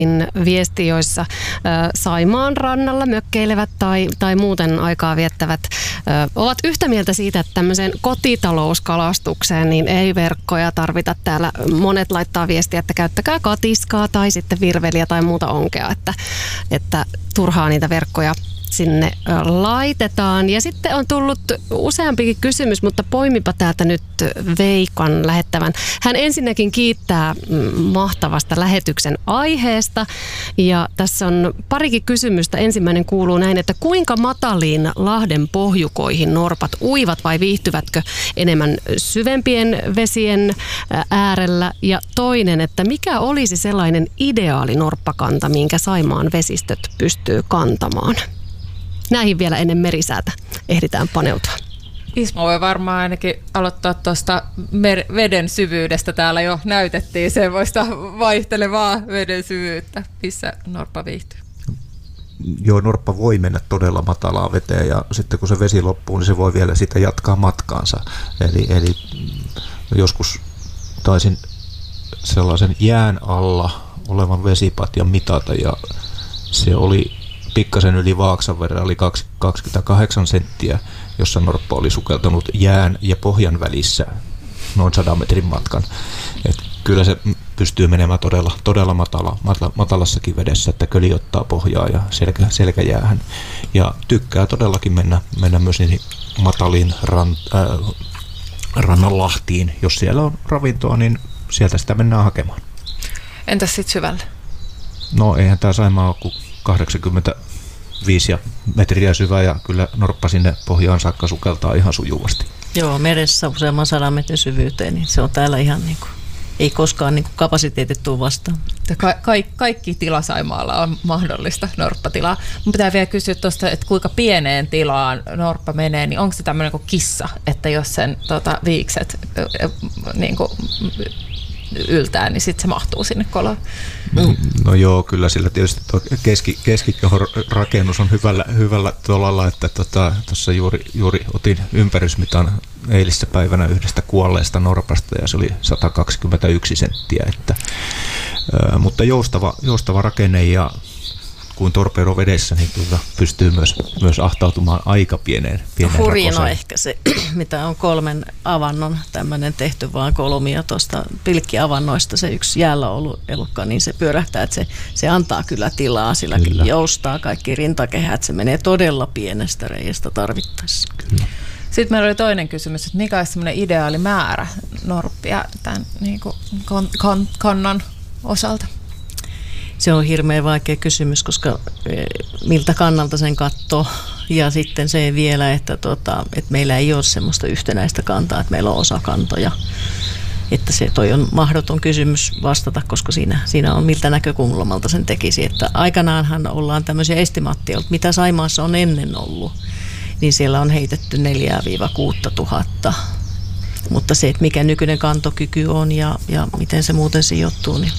viesti, joissa Saimaan rannalla mökkeilevät tai muuten aikaa viettävät ovat yhtä mieltä siitä, että tämmöiseen kotitalouskalastukseen niin ei verkkoja tarvita. Täällä monet laittaa viestiä, että käyttäkää katiskaa tai sitten virveliä tai muuta onkea, että turhaa niitä verkkoja sinne laitetaan. Ja sitten on tullut useampikin kysymys, mutta poimipa täältä nyt Veikan lähettävän. Hän ensinnäkin kiittää mahtavasta lähetyksen aiheesta. Ja tässä on parikin kysymystä. Ensimmäinen kuuluu näin, että kuinka mataliin Lahden pohjukoihin norpat uivat vai viihtyvätkö enemmän syvempien vesien äärellä? Ja toinen, että mikä olisi sellainen ideaali norppakanta, minkä Saimaan vesistöt pystyy kantamaan? Näihin vielä ennen merisäätä ehditään paneutua. Ismo voi varmaan ainakin aloittaa tuosta veden syvyydestä. Täällä jo näytettiin semmoista vaihtelevaa veden syvyyttä, missä norppa viihtyy. Joo, norppa voi mennä todella matalaan veteen ja sitten kun se vesi loppuu, niin se voi vielä sitä jatkaa matkaansa. Eli joskus taisin sellaisen jään alla olevan vesipatjan mitata ja se oli pikkasen yli vaaksan verran, oli 28 senttiä, jossa norppa oli sukeltanut jään ja pohjan välissä noin 100 metrin matkan. Et kyllä se pystyy menemään todella matalassakin vedessä, että köli ottaa pohjaa ja selkäjäähän. Ja tykkää todellakin mennä myös niihin mataliin rannanlahtiin. Jos siellä on ravintoa, niin sieltä sitä mennään hakemaan. Entäs sitten syvälle? No eihän tämä Saimaa ole kuin 85 metriä syvä ja kyllä norppa sinne pohjaan saakka sukeltaa ihan sujuvasti. Joo, meressä useamman 100 metrin syvyyteen, niin se on täällä ihan niin kuin, ei koskaan niin kuin kapasiteetettua vastaan. Kaikki tila Saimaalla on mahdollista norppatilaa. Mun pitää vielä kysyä tuosta, että kuinka pieneen tilaan norppa menee, niin onko se tämmöinen kuin kissa, että jos sen viikset niin kuin yltää, niin sitten se mahtuu sinne koloon. No joo, kyllä sillä tietysti tuo keskikehon rakennus on hyvällä tolalla, että tuossa juuri otin ympärysmitan eilissä päivänä yhdestä kuolleesta norpasta ja se oli 121 senttiä, mutta joustava rakenne ja kun torpedo vedessä, niin pystyy myös ahtautumaan aika pieneen hurjin on ehkä se, mitä on 3 avannon tämmöinen tehty vaan kolmia tuosta pilkkiavannoista, se yksi jäällä ollut elukka, niin se pyörähtää, että se antaa kyllä tilaa, sillä kyllä joustaa kaikki rintakehät, se menee todella pienestä reiästä tarvittaessa. Kyllä. Sitten meillä oli toinen kysymys, että mikä olisi semmoinen ideaali määrä norppia tämän niin kuin kannan osalta? Se on hirveän vaikea kysymys, koska miltä kannalta sen katsoo. Ja sitten se vielä, että meillä ei ole semmoista yhtenäistä kantaa, että meillä on osakantoja. Että toi on mahdoton kysymys vastata, koska siinä on miltä näkökulmalta sen tekisi. Että aikanaanhan ollaan tämmöisiä estimaatteja, mitä Saimaassa on ennen ollut. Niin siellä on heitetty 4-6 tuhatta. Mutta se, että mikä nykyinen kantokyky on ja miten se muuten sijoittuu, niin...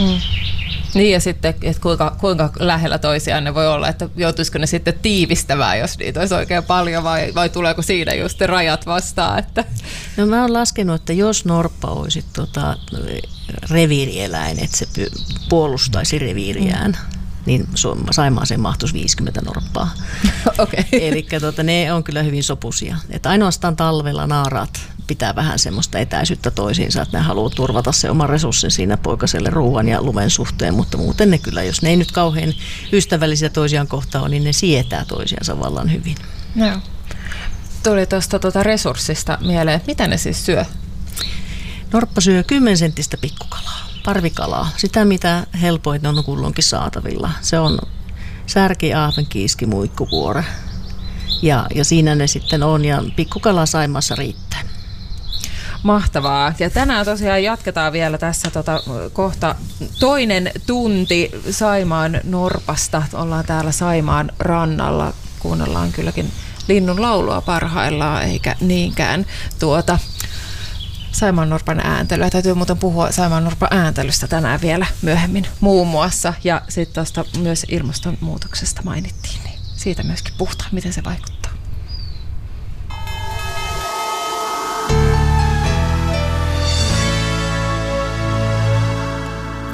Niin ja sitten, että kuinka lähellä toisiaan ne voi olla, että joutuisiko ne sitten tiivistämään, jos niitä olisi oikein paljon vai tuleeko siinä just rajat vastaan? Että... No mä oon laskenut, että jos norppa olisi reviirieläin, että se puolustaisi reviiriään, niin Saimaaseen mahtuisi 50 norppaa. Okay. Eli ne on kyllä hyvin sopuisia. Että ainoastaan talvella naaraat pitää vähän semmoista etäisyyttä toisiinsa, että ne haluaa turvata se oman resurssin siinä poikaselle ruoan ja lumen suhteen, mutta muuten ne kyllä, jos ne ei nyt kauhean ystävällisiä toisiaan kohtaan, niin ne sietää toisiansa vallan hyvin. No. Tuli tuosta resurssista mieleen, että mitä ne siis syö? Norppa syö 10 senttistä pikkukalaa, parvikalaa, sitä mitä helpoin on kulloinkin saatavilla. Se on särki, ahven, kiiski, muikkukuore ja siinä ne sitten on ja pikkukala Saimaassa riittää. Mahtavaa. Ja tänään tosiaan jatketaan vielä tässä kohta toinen tunti Saimaan norpasta. Ollaan täällä Saimaan rannalla. Kuunnellaan kylläkin linnun laulua parhaillaan, eikä niinkään Saimaan norpan ääntelyä. Täytyy muuten puhua Saimaan norpan ääntelystä tänään vielä myöhemmin muun muassa. Ja sitten tuosta myös ilmastonmuutoksesta mainittiin, niin siitä myöskin puhutaan, miten se vaikuttaa.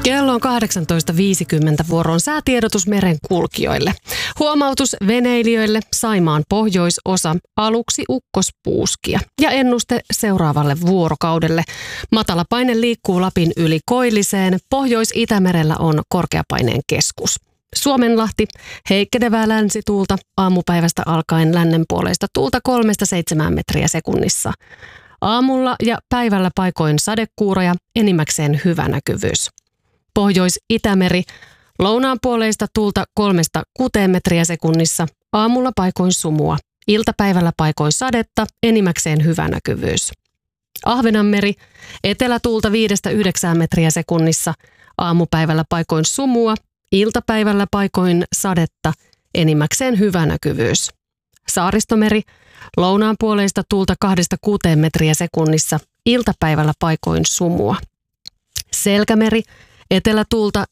Kello on 18.50, vuoroon säätiedotus merenkulkijoille. Huomautus veneilijöille: Saimaan pohjoisosa, aluksi ukkospuuskia. Ja ennuste seuraavalle vuorokaudelle. Matalapaine liikkuu Lapin yli Koilliseen. Pohjois-Itämerellä on korkeapaineen keskus. Suomenlahti, heikkenevää länsituulta, aamupäivästä alkaen lännenpuoleista tuulta 3-7 metriä sekunnissa. Aamulla ja päivällä paikoin sadekuuroja, enimmäkseen hyvä näkyvyys. Pohjois-Itämeri, lounaanpuoleista tuulta 3-6 metriä sekunnissa, aamulla paikoin sumua, iltapäivällä paikoin sadetta, enimmäkseen hyvä näkyvyys. Ahvenanmeri, etelätuulta 5-9 metriä sekunnissa, aamupäivällä paikoin sumua, iltapäivällä paikoin sadetta, enimmäkseen hyvä näkyvyys. Saaristomeri, lounaanpuoleista tuulta 2-6 metriä sekunnissa, iltapäivällä paikoin sumua. Selkämeri, etelätuulta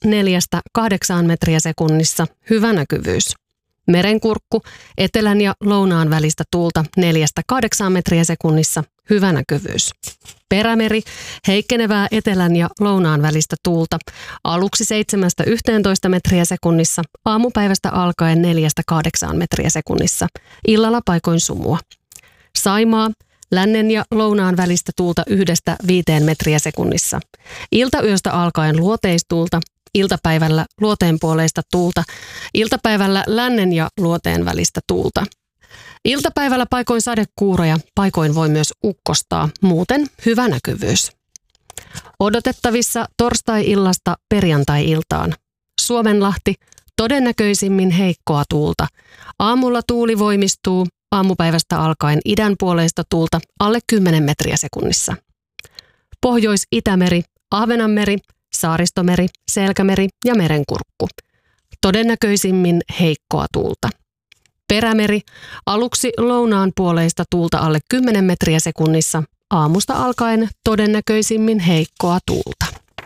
4-8 metriä sekunnissa, hyvä näkyvyys. Merenkurkku, etelän ja lounaan välistä tuulta 4-8 metriä sekunnissa, hyvä näkyvyys. Perämeri, heikkenevää etelän ja lounaan välistä tuulta, aluksi 7-11 metriä sekunnissa, aamupäivästä alkaen 4-8 metriä sekunnissa, illalla paikoin sumua. Saimaa, lännen ja lounaan välistä tuulta 1-5 metriä sekunnissa. Iltayöstä alkaen luoteistuulta, iltapäivällä luoteenpuoleista tuulta, iltapäivällä lännen ja luoteen välistä tuulta. Iltapäivällä paikoin sadekuuroja, paikoin voi myös ukkostaa, muuten hyvä näkyvyys. Odotettavissa torstai-illasta perjantai-iltaan. Suomenlahti, todennäköisimmin heikkoa tuulta. Aamulla tuuli voimistuu, aamupäivästä alkaen idänpuoleista tuulta alle 10 metriä sekunnissa. Pohjois-Itämeri, Ahvenanmeri, Saaristomeri, Selkämeri ja Merenkurkku. Todennäköisimmin heikkoa tuulta. Perämeri, aluksi lounaan puoleista tuulta alle 10 metriä sekunnissa, aamusta alkaen todennäköisimmin heikkoa tuulta.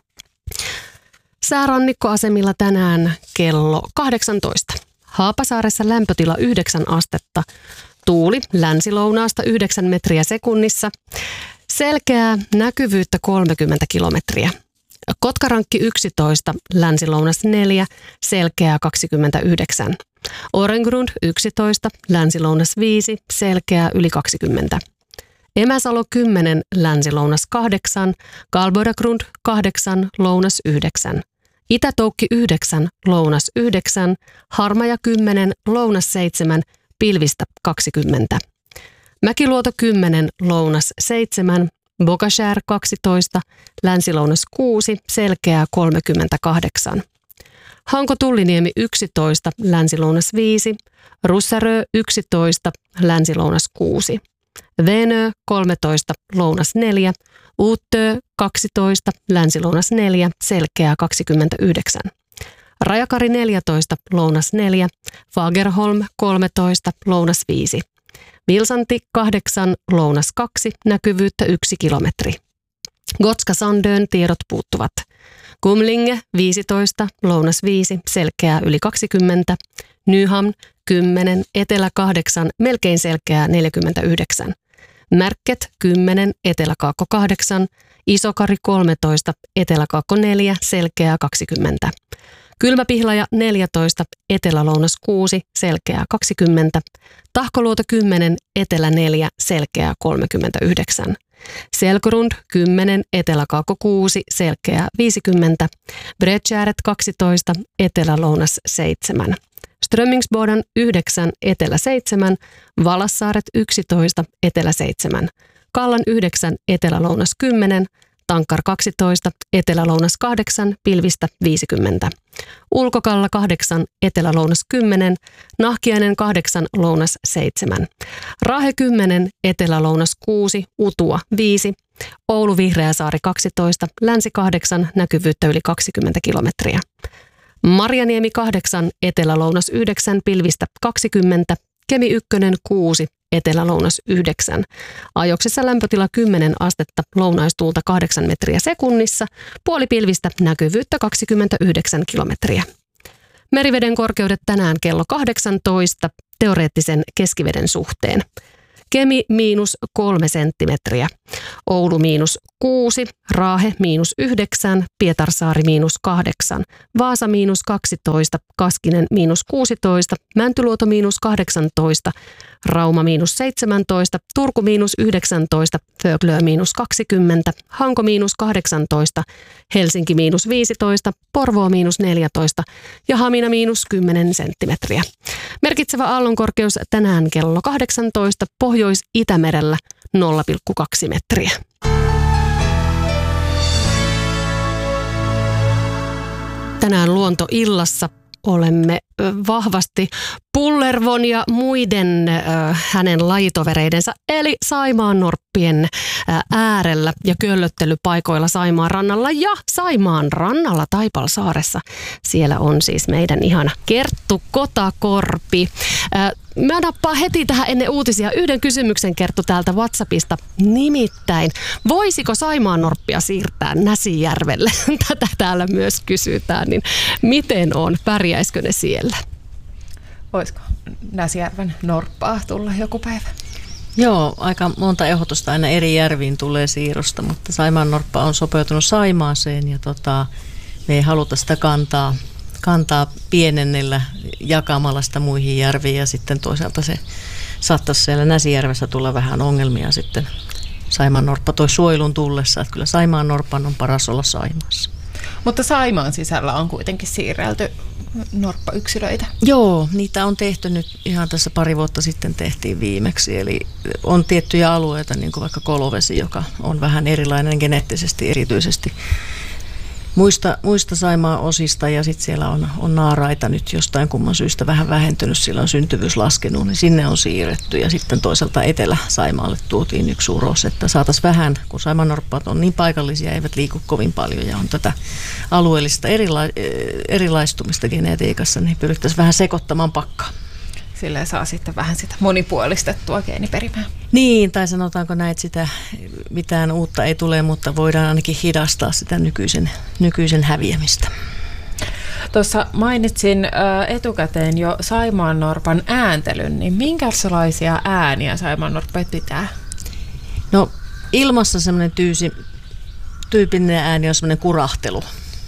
Säärannikkoasemilla tänään kello 18. Haapasaaressa lämpötila 9 astetta, tuuli länsilounaasta 9 metriä sekunnissa, selkeää näkyvyyttä 30 kilometriä. Kotkarankki 11, länsilounas 4, selkeää 29. Orengrund 11, länsilounas 5, selkeää yli 20. Emäsalo 10, länsilounas 8, Galboragrund 8, lounas 9. Itätoukki 9, lounas 9, Harmaja 10, lounas 7, pilvistä 20. Mäkiluoto 10, lounas 7, Bogashär 12, länsilounas 6, selkeää 38. Hanko-Tulliniemi 11, länsilounas 5, Russarö 11, länsilounas 6. Venö 13, lounas 4, Uutö 12, länsilounas 4, selkeää 29. Rajakari 14, lounas 4, Fagerholm 13, lounas 5. Vilsanti 8, lounas 2, näkyvyyttä 1 kilometri. Gotska Sandön tiedot puuttuvat. Kumlinge 15, lounas 5, selkeää yli 20. Nyhamn 10, etelä 8, melkein selkeää 49. Märket 10, eteläkaakko 8, Isokari 13, eteläkaakko 4, selkeää 20. Kylmäpihlaja 14, etelälounas 6, selkeää 20. Tahkoluoto 10, etelä 4, selkeää 39. Selkrund 10, eteläkaakko 6, selkeää 50. Bredtjäret 12, etelälounas 7. Strömmingsboden 9, etelä 7, Valassaaret 11, etelä 7, Kallan 9, etelälounas 10, Tankkar 12, etelälounas 8, pilvistä 50. Ulkokalla 8, etelälounas 10, Nahkiainen 8, lounas 7. Raahe 10, etelälounas 6, Utua 5. Oulu Vihreäsaari 12, länsi 8, näkyvyyttä yli 20 kilometriä. Marjaniemi 8, etelälounas 9, pilvistä 20. Kemi 1, 6, etelälounas 9. Ajoksessa lämpötila 10 astetta, lounaistuulta 8 metriä sekunnissa, puolipilvistä, näkyvyyttä 29 kilometriä. Meriveden korkeudet tänään kello 18 teoreettisen keskiveden suhteen. Kemi -3 senttimetriä, Oulu -6, Raahe -9, Pietarsaari -8, Vaasa -12, Kaskinen -16, Mäntyluoto -18, Rauma -17, Turku -19, Föglö -20, Hanko -18, Helsinki -15, Porvoo -14 ja Hamina -10 senttimetriä. Merkitsevä aallonkorkeus tänään kello 18, Pohjois-Itämerellä 0,2 metriä. Tänään Luontoillassa olemme vahvasti Pullervon ja muiden hänen lajitovereidensa eli saimaannorppien äärellä ja köllöttelypaikoilla Saimaan rannalla ja Saimaan rannalla Taipalsaaressa. Siellä on siis meidän ihana Kerttu Kotakorpi. Mä nappaan heti tähän ennen uutisia yhden kysymyksen, Kerttu, täältä WhatsAppista. Nimittäin, voisiko saimaannorppia siirtää Näsijärvelle? Tätä täällä myös kysytään, niin miten on? Pärjäisikö ne siellä? Voisiko Näsijärven norppaa tulla joku päivä? Joo, aika monta ehdotusta aina eri järviin tulee siirrosta, mutta saimaannorppa on sopeutunut Saimaaseen ja me ei haluta sitä kantaa pienennellä jakamalla sitä muihin järviin ja sitten toisaalta se saattaisi siellä Näsijärvessä tulla vähän ongelmia sitten saimaannorppa toi suojelun tullessa, että kyllä saimaannorpan on paras olla Saimaassa. Mutta Saimaan sisällä on kuitenkin siirrelty norppayksilöitä. Joo, niitä on tehty nyt ihan tässä pari vuotta sitten tehtiin viimeksi, eli on tiettyjä alueita, niin kuin vaikka Kolovesi, joka on vähän erilainen geneettisesti erityisesti muista Saimaan osista, ja sitten siellä on naaraita nyt jostain kumman syystä vähän vähentynyt, sillä on syntyvyys laskenut, niin sinne on siirretty, ja sitten toisaalta Etelä-Saimaalle tuotiin yksi uros, että saataisiin vähän, kun saimaannorppaat on niin paikallisia, eivät liiku kovin paljon, ja on tätä alueellista erilaistumista genetiikassa, niin pyrittäisiin vähän sekoittamaan pakkaa. Silleen saa sitten vähän sitä monipuolistettua geeniperimää. Niin, tai sanotaanko näin, että sitä mitään uutta ei tule, mutta voidaan ainakin hidastaa sitä nykyisen häviämistä. Tuossa mainitsin etukäteen jo saimaannorpan ääntelyn, niin minkälaisia ääniä saimaannorppa pitää? No, ilmassa semmoinen tyypillinen ääni on semmoinen kurahtelu.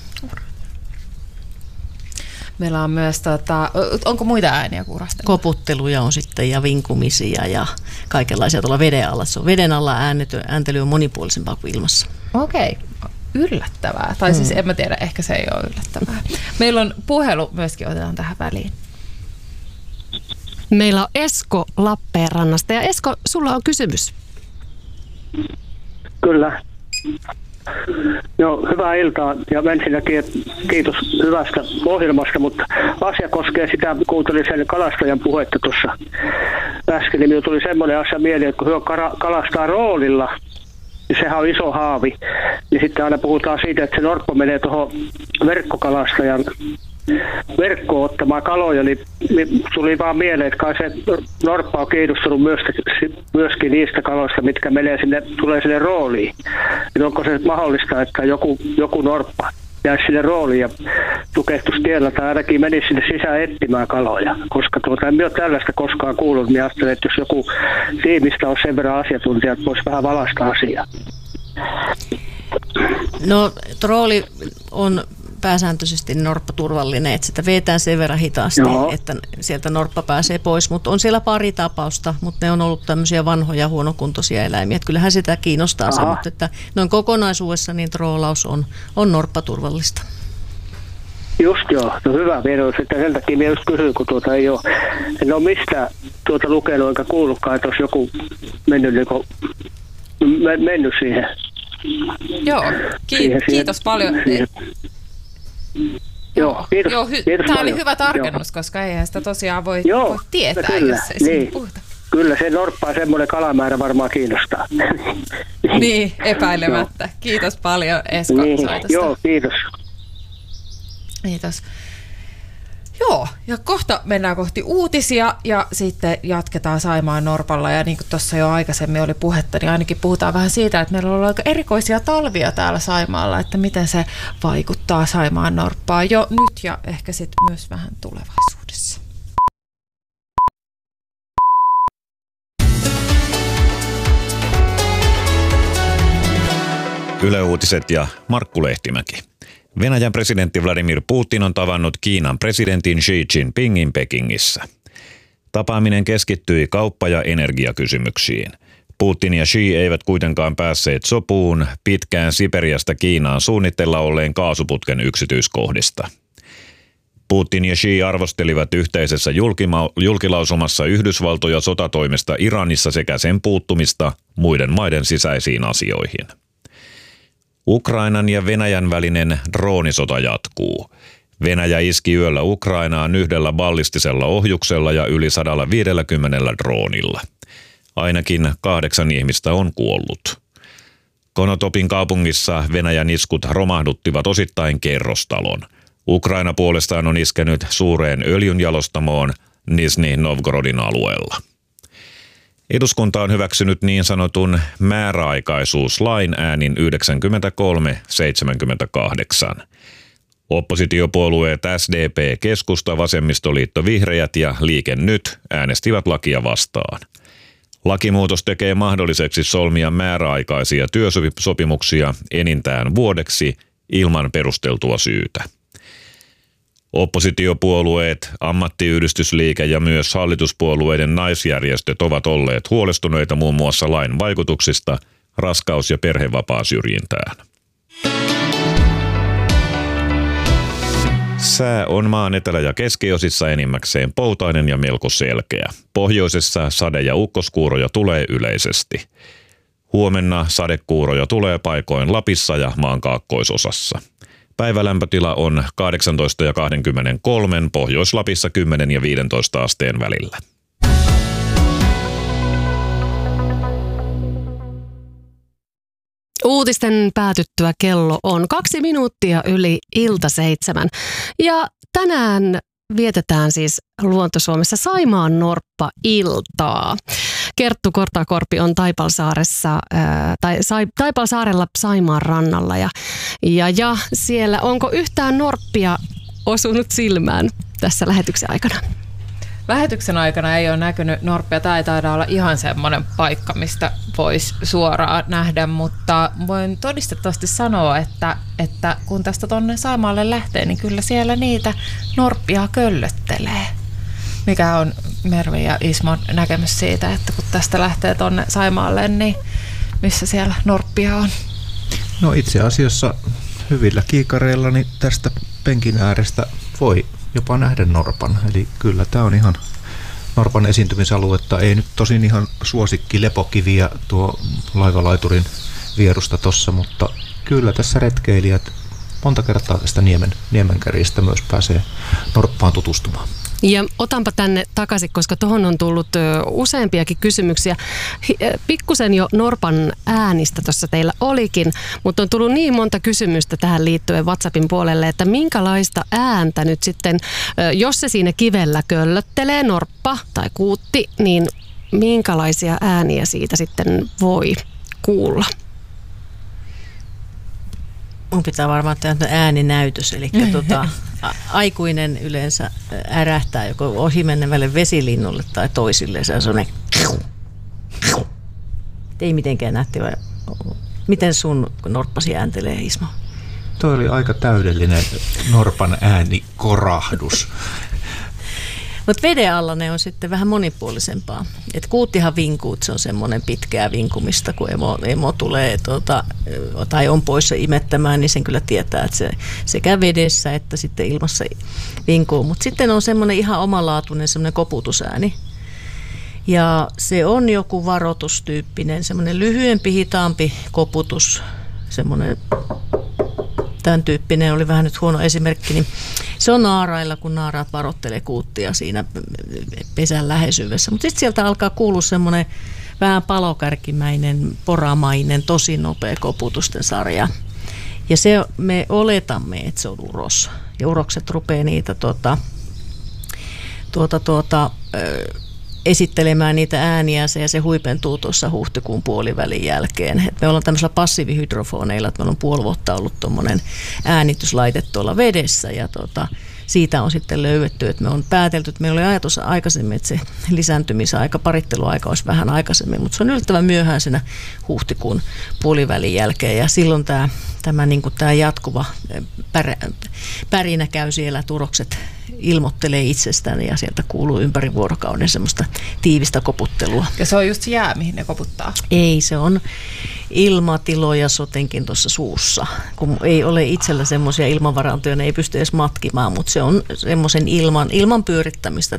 Meillä on myös, onko muita ääniä kurastelua? Koputteluja on sitten ja vinkumisia ja kaikenlaisia tuolla veden alla. Se on veden alla ääntely on monipuolisempaa kuin ilmassa. Okei, yllättävää. Tai siis en mä tiedä, ehkä se ei ole yllättävää. Meillä on puhelu myöskin, otetaan tähän väliin. Meillä on Esko Lappeenrannasta ja Esko, sulla on kysymys. Kyllä. Joo, hyvää iltaa ja ensinnäkin kiitos hyvästä ohjelmasta, mutta asia koskee sitä, kuuntelin sen kalastajan puhetta tuossa äsken, niin tuli semmoinen asia mieleen, että kun he kalastaa roolilla, niin sehän on iso haavi, niin sitten aina puhutaan siitä, että se norppa menee tuohon verkkokalastajan verkkoon ottamaan kaloja, niin tuli vaan mieleen, että kai se norppa on kiinnostunut myöskin niistä kaloista, mitkä tulee sinne rooliin. Niin onko se mahdollista, että joku norppa jäisi sinne rooliin ja tukehtuisi tiellä tai ainakin menisi sinne sisään etsimään kaloja, koska en ole tällaista koskaan kuullut, niin ajattelin, että jos joku tiimistä on sen verran asiantuntija, että voisi vähän valaista asiaa. No, rooli on pääsääntöisesti norppaturvallinen, että sitä vetään sen verran hitaasti, että sieltä norppa pääsee pois, mutta on siellä pari tapausta, mutta ne on ollut tämmöisiä vanhoja huonokuntoisia eläimiä, että kyllähän sitä kiinnostaa se, mutta että noin kokonaisuudessa niin troolaus on norppaturvallista. Just joo, no hyvä viedos, että sen takia minä just kysyin, kun en ole mistään lukenut eikä kuullutkaan, että olisi joku mennyt siihen. Joo, kiitos paljon. Joo, kiitos. Tämä oli hyvä tarkennus, koska eihän sitä tosiaan voi tietää, kyllä, jos ei siitä puhuta. Kyllä, se norppaa semmoinen kalamäärä varmaan kiinnostaa. Niin, epäilemättä. Kiitos paljon, Esko, soitosta. Joo, kiitos. Kiitos. Joo, ja kohta mennään kohti uutisia ja sitten jatketaan Saimaan norpalla. Ja niin kuin tuossa jo aikaisemmin oli puhetta, niin ainakin puhutaan vähän siitä, että meillä on ollut aika erikoisia talvia täällä Saimaalla, että miten se vaikuttaa Saimaan norppaan jo nyt ja ehkä sitten myös vähän tulevaisuudessa. Yle Uutiset ja Markku Lehtimäki. Venäjän presidentti Vladimir Putin on tavannut Kiinan presidentin Xi Jinpingin Pekingissä. Tapaaminen keskittyi kauppa- ja energiakysymyksiin. Putin ja Xi eivät kuitenkaan päässeet sopuun pitkään Siperiasta Kiinaan suunnitella olleen kaasuputken yksityiskohdista. Putin ja Xi arvostelivat yhteisessä julkilausumassa Yhdysvaltoja sotatoimesta Iranissa sekä sen puuttumista muiden maiden sisäisiin asioihin. Ukrainan ja Venäjän välinen droonisota jatkuu. Venäjä iski yöllä Ukrainaan 1 ballistisella ohjuksella ja yli 150 droonilla. Ainakin 8 ihmistä on kuollut. Konotopin kaupungissa Venäjän iskut romahduttivat osittain kerrostalon. Ukraina puolestaan on iskenyt suureen öljynjalostamoon Nizhny Novgorodin alueella. Eduskunta on hyväksynyt niin sanotun määräaikaisuuslain äänin 93-78. Oppositiopuolueet SDP, Keskusta, Vasemmistoliitto, Vihreät ja Liike Nyt äänestivät lakia vastaan. Lakimuutos tekee mahdolliseksi solmia määräaikaisia työsopimuksia enintään vuodeksi ilman perusteltua syytä. Oppositiopuolueet, ammattiyhdistysliike ja myös hallituspuolueiden naisjärjestöt ovat olleet huolestuneita muun muassa lain vaikutuksista raskaus- ja perhevapaasyrjintään. Sää on maan etelä- ja keskiosissa enimmäkseen poutainen ja melko selkeä. Pohjoisessa sade- ja ukkoskuuroja tulee yleisesti. Huomenna sadekuuroja tulee paikoin Lapissa ja maan kaakkoisosassa. Päivälämpötila on 18 ja 23, Pohjois-Lapissa 10 ja 15 asteen välillä. Uutisten päätyttyä kello on 2 minuuttia yli 7. Ja tänään vietetään siis Luontosuomessa Saimaan norppa-iltaa. Kerttu Kortakorpi on Taipalsaarella Saimaan rannalla ja siellä onko yhtään norppia osunut silmään tässä lähetyksen aikana? Lähetyksen aikana ei ole näkynyt norppia. Tämä ei taida olla ihan semmoinen paikka, mistä voisi suoraan nähdä, mutta voin todistettavasti sanoa, että kun tästä tuonne Saimaalle lähtee, niin kyllä siellä niitä norppia köllöttelee. Mikä on Mervi ja Ismon näkemys siitä, että kun tästä lähtee tuonne Saimaalle, niin missä siellä norppia on? No itse asiassa hyvillä kiikareilla niin tästä penkin äärestä voi jopa nähdä norpan. Eli kyllä tämä on ihan norpan esiintymisaluetta. Ei nyt tosin ihan suosikki lepokiviä tuo laivalaiturin vierusta tossa, mutta kyllä tässä retkeilijät monta kertaa tästä niemenkäristä myös pääsee norppaan tutustumaan. Ja otanpa tänne takaisin, koska tuohon on tullut useampiakin kysymyksiä. Pikkusen jo norpan äänistä tuossa teillä olikin, mutta on tullut niin monta kysymystä tähän liittyen WhatsAppin puolelle, että minkälaista ääntä nyt sitten, jos se siinä kivellä köllöttelee, norppa tai kuutti, niin minkälaisia ääniä siitä sitten voi kuulla? Mun pitää varmaan tehdä ääninäytös, eli aikuinen yleensä ärähtää joko ohimennevälle vesilinnulle tai toisille. Se on sellainen, ei mitenkään nähty. Miten sun norppasi ääntelee, Ismo? Toi oli aika täydellinen norpan äänikorahdus. Mutta veden alla ne on sitten vähän monipuolisempaa. Et kuuttihan vinkuu, se on semmoinen pitkää vinkumista, kun emo tulee tai on poissa imettämään, niin sen kyllä tietää, että se sekä vedessä että sitten ilmassa vinkuu. Mutta sitten on semmoinen ihan omalaatuinen semmoinen koputusääni. Ja se on joku varoitustyyppinen, semmoinen lyhyempi, hitaampi koputus, semmoinen tämän tyyppinen oli vähän nyt huono esimerkki, niin se on naarailla, kun naaraat varoittelee kuuttia siinä pesän läheisyydessä. Mutta sitten sieltä alkaa kuulua semmoinen vähän palokärkimäinen, poramainen, tosi nopea koputusten sarja. Ja me oletamme, että se on uros. Ja urokset rupeaa niitä esittelemään niitä ääniä ja se huipentuu tuossa huhtikuun puolivälin jälkeen. Et me ollaan tämmöisillä passiivihydrofoneilla, että meillä on puoli vuotta ollut tuommoinen äänityslaite tuolla vedessä ja siitä on sitten löydetty, että me on päätelty, että meillä oli ajatus aikaisemmin, että se lisääntymisaika, paritteluaika olisi vähän aikaisemmin, mutta se on yllättävän myöhään siinä huhtikuun puolivälin jälkeen ja silloin tämä jatkuva pärinä käy siellä, turokset ilmoittelee itsestään ja sieltä kuuluu ympäri vuorokauden semmoista tiivistä koputtelua. Ja se on just se jää, mihin ne koputtaa? Ei, se on ilmatiloja sotenkin tuossa suussa. Kun ei ole itsellä semmoisia ilmanvarantoja, ne ei pysty edes matkimaan, mutta se on semmoisen ilman pyörittämistä